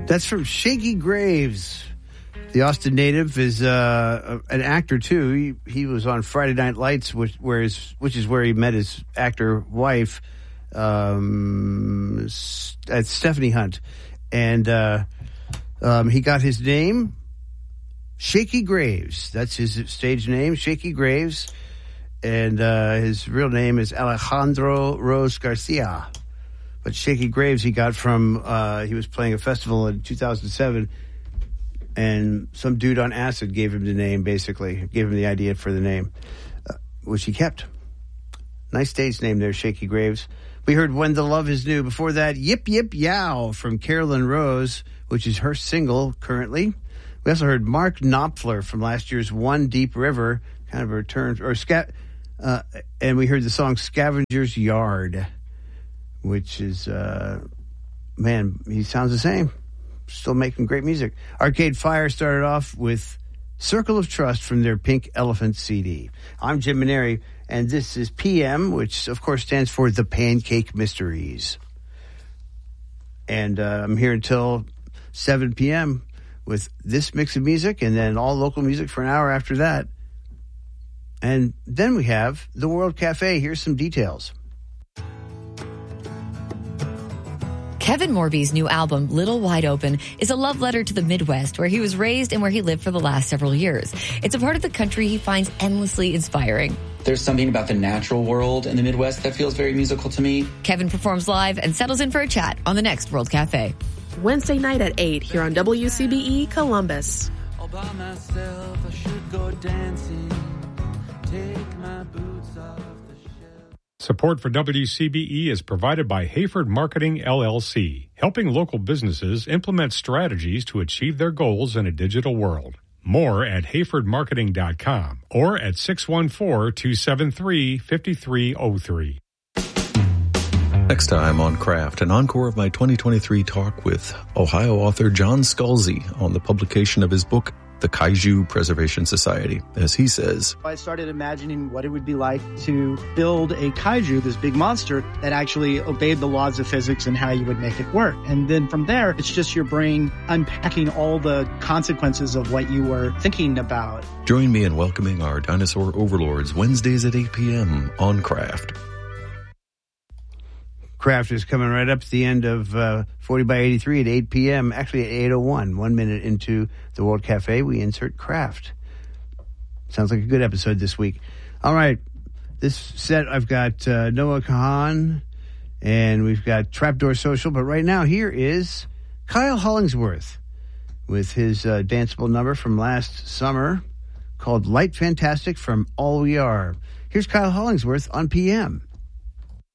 That's from Shakey Graves. The Austin native is an actor too. He was on Friday Night Lights, which is where he met his actor wife, at Stephanie Hunt, and he got his name, Shakey Graves. That's his stage name, Shakey Graves, and his real name is Alejandro Rose Garcia. But Shakey Graves he got from he was playing a festival in 2007. And some dude on acid gave him the name, basically. Gave him the idea for the name, which he kept. Nice stage name there, Shakey Graves. We heard When the Love Is New. Before that, Yip Yip Yow from Carolyn Rose, which is her single currently. We also heard Mark Knopfler from last year's One Deep River, kind of a return, and we heard the song Scavenger's Yard, which is, man, he sounds the same. Still making great music. Arcade Fire started off with Circle of Trust from their Pink Elephant CD. I'm Jim Maneri, and this is PM, which of course stands for The Pancake Mysteries. And I'm here until 7 p.m. with this mix of music, and then all local music for an hour after that. And then we have the World Cafe. Here's some details. Kevin Morby's new album, Little Wide Open, is a love letter to the Midwest, where he was raised and where he lived for the last several years. It's a part of the country he finds endlessly inspiring. There's something about the natural world in the Midwest that feels very musical to me. Kevin performs live and settles in for a chat on the next World Cafe. Wednesday night at 8 here on WCBE Columbus. All by myself, I should go dancing. Take my boots off. Support for WCBE is provided by Hayford Marketing, LLC, helping local businesses implement strategies to achieve their goals in a digital world. More at hayfordmarketing.com or at 614-273-5303. Next time on Craft, an encore of my 2023 talk with Ohio author John Scalzi on the publication of his book, The Kaiju Preservation Society. As he says, I started imagining what it would be like to build a kaiju, this big monster that actually obeyed the laws of physics and how you would make it work. And then from there, it's just your brain unpacking all the consequences of what you were thinking about. Join me in welcoming our dinosaur overlords Wednesdays at 8 p.m. on Craft. Craft is coming right up to the end of 40 by 83 at 8 p.m. Actually at 8:01. 1 minute into the World Cafe, we insert Craft. Sounds like a good episode this week. All right. This set, I've got Noah Kahan, and we've got Trapdoor Social. But right now, here is Kyle Hollingsworth with his danceable number from last summer called Light Fantastic from All We Are. Here's Kyle Hollingsworth on PM.